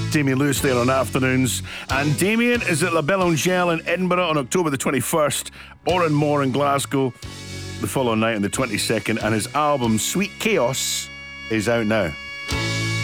Damien Lewis there on Afternoons. And Damien is at La Belle Angel in Edinburgh on October the 21st, Oranmore in Glasgow the following night on the 22nd, and his album Sweet Chaos is out now.